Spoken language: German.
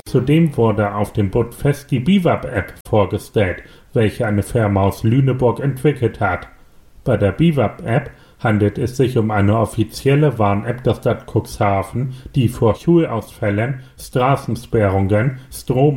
Zudem wurde auf dem Budfest die BIWAP-App vorgestellt, welche eine Firma aus Lüneburg entwickelt hat. Bei der BIWAP-App handelt es sich um eine offizielle Warn-App der Stadt Cuxhaven, die vor Schulausfällen, Straßensperrungen, Strom-